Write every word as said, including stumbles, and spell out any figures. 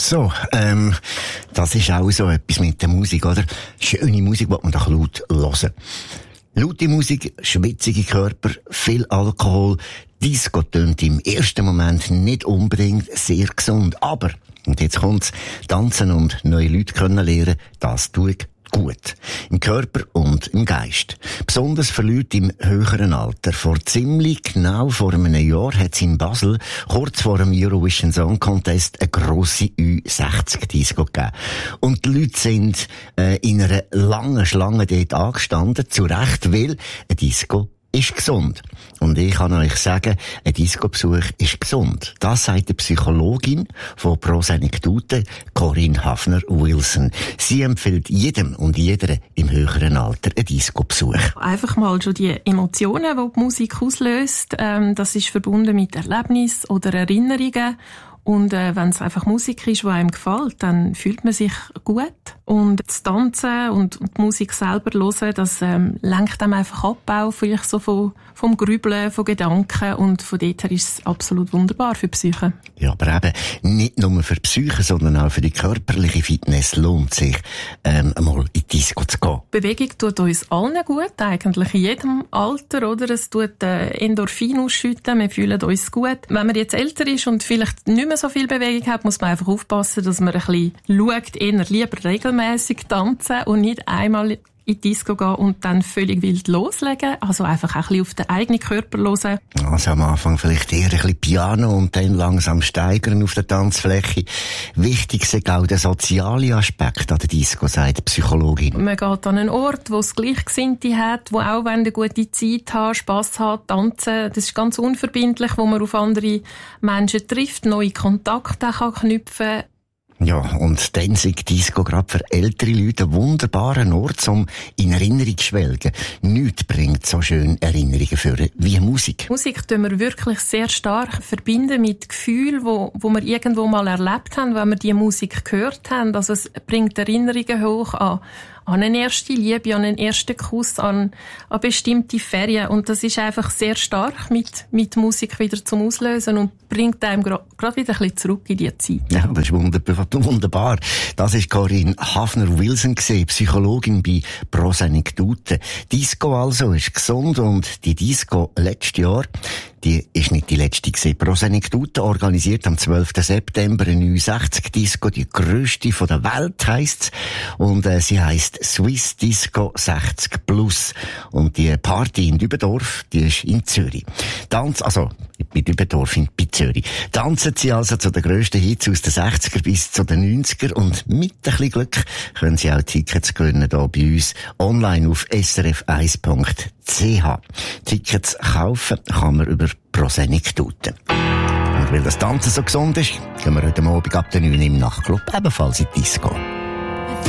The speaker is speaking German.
So, ähm, das ist auch so etwas mit der Musik, oder? Schöne Musik, die man doch laut hören. Laute Musik, schwitzige Körper, viel Alkohol. Disco tönt im ersten Moment nicht unbedingt sehr gesund. Aber, und jetzt kommt's, tanzen und neue Leute kennenlernen, das tut gut. Im Körper und im Geist. Besonders für Leute im höheren Alter. Vor ziemlich genau vor einem Jahr hat es in Basel, kurz vor dem Eurovision Song Contest, eine grosse Ü sechzig Disco gegeben. Und die Leute sind äh, in einer langen Schlange dort angestanden, zu Recht, weil eine Disco ist gesund. Und ich kann euch sagen, ein Disco-Besuch ist gesund. Das sagt die Psychologin von Prosenektute, Corinne Hafner-Wilson. Sie empfiehlt jedem und jeder im höheren Alter einen Disco-Besuch. Einfach mal schon die Emotionen, die die Musik auslöst. Ähm, das ist verbunden mit Erlebnissen oder Erinnerungen. Und äh, wenn es einfach Musik ist, die einem gefällt, dann fühlt man sich gut. Und das Tanzen und die Musik selber hören, das ähm, lenkt einem einfach ab, auch vielleicht so vom, vom Grübeln, von Gedanken. Und von dort her ist es absolut wunderbar für die Psyche. Ja, aber eben nicht nur für die Psyche, sondern auch für die körperliche Fitness lohnt sich, ähm, einmal in die Disco zu gehen. Bewegung tut uns allen gut, eigentlich in jedem Alter, oder? Es tut äh, Endorphin ausschütten, wir fühlen uns gut. Wenn man jetzt älter ist und vielleicht nicht mehr so viel Bewegung hat, muss man einfach aufpassen, dass man ein bisschen schaut, eher lieber regelmäßig tanzen und nicht einmal in die Disco gehen und dann völlig wild loslegen. Also einfach auch ein bisschen auf den eigenen Körper hören. Also am Anfang vielleicht eher ein bisschen Piano und dann langsam steigern auf der Tanzfläche. Wichtig ist auch der soziale Aspekt an der Disco, sagt die Psychologin. Man geht an einen Ort, wo es Gleichgesinnte hat, wo auch, wenn eine gute Zeit hat, Spass hat, tanzen. Das ist ganz unverbindlich, wo man auf andere Menschen trifft, neue Kontakte kann knüpfen. Ja, und dann sind Disco gerade für ältere Leute ein wunderbarer Ort, um in Erinnerung zu schwelgen. Nichts bringt so schön Erinnerungen für wie Musik. Musik tun wir wirklich sehr stark verbinden mit Gefühlen, wo, wo wir irgendwo mal erlebt haben, wenn wir die Musik gehört haben. Also es bringt Erinnerungen hoch an an eine erste Liebe, an einen ersten Kuss, an, an bestimmte Ferien. Und das ist einfach sehr stark mit, mit Musik wieder zum Auslösen und bringt einem gerade wieder ein bisschen zurück in die Zeit. Ja, das ist wunderbar. Das ist Corinne Hafner-Wilson gewesen, Psychologin bei Prosenektute. Disco also ist gesund und die Disco letztes Jahr, die ist nicht die letzte gewesen. Prosenektute organisiert am zwölften September eine Ü sechzig Disco, die grösste von der Welt heisst's. Und äh, sie heisst Swiss Disco sechzig Plus. Und die Party in Dübendorf, die ist in Zürich. Tanz, also, bei Dübendorf in bei Zürich. Tanzen sie also zu den grössten Hits aus den sechziger bis zu den neunziger und mit ein bisschen Glück können sie auch Tickets gewinnen hier bei uns online auf s r f eins punkt c h. Tickets kaufen kann man über Prosenektute. Und weil das Tanzen so gesund ist, gehen wir heute Abend ab der neun im Nachtclub ebenfalls in die Disco.